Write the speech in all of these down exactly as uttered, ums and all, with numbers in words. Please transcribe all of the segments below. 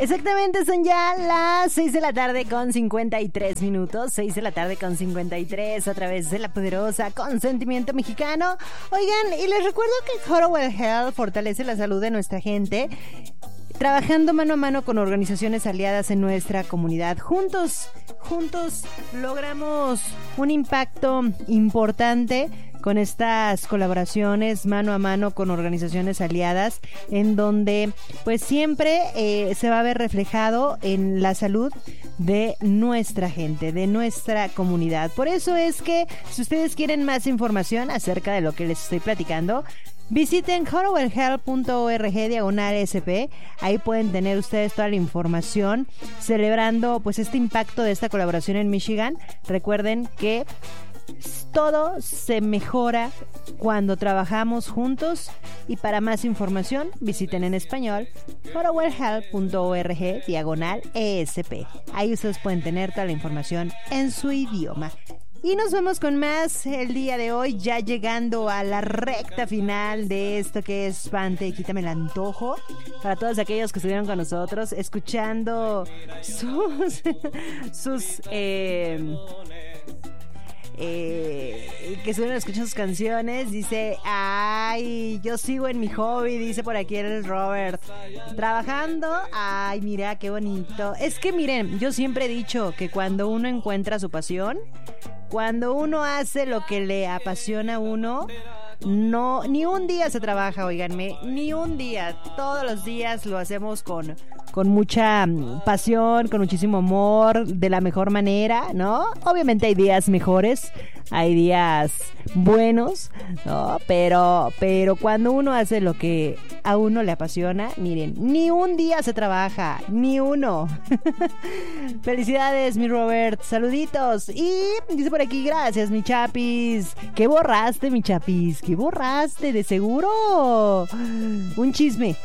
Exactamente, son ya las seis de la tarde con cincuenta y tres minutos. seis de la tarde con cincuenta y tres a través de la poderosa Consentimiento Mexicano. Oigan, y les recuerdo que Horowell Health fortalece la salud de nuestra gente, trabajando mano a mano con organizaciones aliadas en nuestra comunidad. Juntos, juntos logramos un impacto importante con estas colaboraciones mano a mano con organizaciones aliadas, en donde pues siempre eh, se va a ver reflejado en la salud de nuestra gente, de nuestra comunidad. Por eso es que si ustedes quieren más información acerca de lo que les estoy platicando, visiten horowell health punto org diagonal sp. Ahí pueden tener ustedes toda la información celebrando pues este impacto de esta colaboración en Michigan. Recuerden que todo se mejora cuando trabajamos juntos, y para más información visiten en español horowell health punto org diagonal esp. Ahí ustedes pueden tener toda la información en su idioma. Y nos vemos con más el día de hoy, ya llegando a la recta final de esto que es Pante, Quítame el Antojo. Para todos aquellos que estuvieron con nosotros, escuchando sus, sus eh, eh, que estuvieron escuchando sus canciones. Dice, ay, yo sigo en mi hobby, dice por aquí el Robert. Trabajando, ay, mira, qué bonito. Es que miren, yo siempre he dicho que cuando uno encuentra su pasión, cuando uno hace lo que le apasiona a uno, no, ni un día se trabaja, oiganme, ni un día. Todos los días lo hacemos con, con mucha pasión, con muchísimo amor, de la mejor manera, ¿no? Obviamente hay días mejores, hay días buenos, ¿no? Pero, pero cuando uno hace lo que a uno le apasiona, miren, ni un día se trabaja, ni uno. Felicidades, mi Robert, saluditos. Y dice por aquí, gracias, mi chapis. ¿Qué borraste, mi chapis? ¿Qué borraste? De seguro un chisme.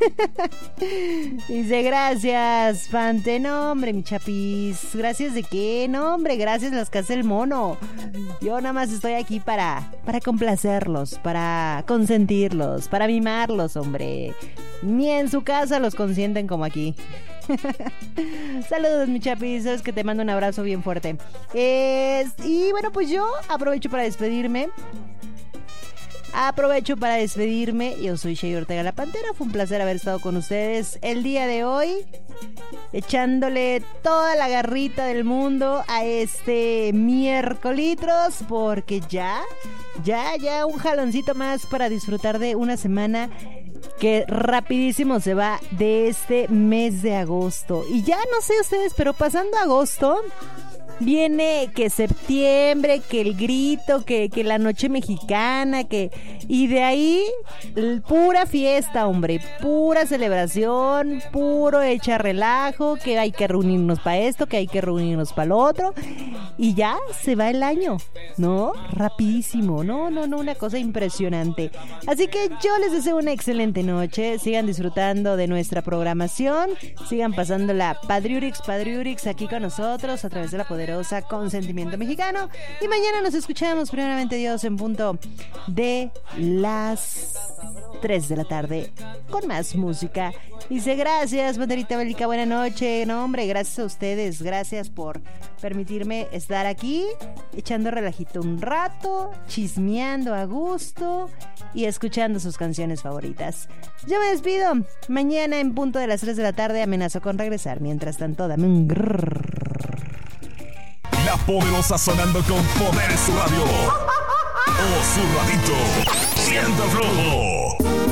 Dice, gracias, Fante. No, hombre, mi chapis. ¿Gracias de qué? No, hombre, gracias las que hace el mono. Yo nada más estoy aquí para, para complacerlos, para consentirlos, para mimarlos, hombre. Ni en su casa los consienten como aquí. Saludos, mi chapis, sabes que te mando un abrazo bien fuerte. Eh, y bueno, pues yo aprovecho para despedirme. Aprovecho para despedirme. Yo soy Shey Ortega la Pantera. Fue un placer haber estado con ustedes el día de hoy, echándole toda la garrita del mundo a este miércolitros, porque ya, ya, ya un jaloncito más para disfrutar de una semana que rapidísimo se va de este mes de agosto. Y ya no sé ustedes, pero pasando agosto, viene que septiembre, que el grito, que, que la noche mexicana, que y de ahí pura fiesta, hombre, pura celebración, puro echa relajo, que hay que reunirnos para esto, que hay que reunirnos para lo otro, y ya se va el año, ¿no? Rapidísimo, no, no, no, una cosa impresionante. Así que yo les deseo una excelente noche, sigan disfrutando de nuestra programación, sigan pasándola Padriurix, Padriurix aquí con nosotros a través de la poderosa Consentimiento Mexicano, y mañana nos escuchamos, primeramente Dios, en punto de las tres de la tarde con más música. Dice, gracias, banderita bélica, buena noche. No, hombre, gracias a ustedes, gracias por permitirme estar aquí echando relajito un rato, chismeando a gusto y escuchando sus canciones favoritas. Yo me despido, mañana en punto de las tres de la tarde amenazo con regresar. Mientras tanto, dame un grrr. La poderosa sonando con poder en su radio. O su radito. Sienta flojo.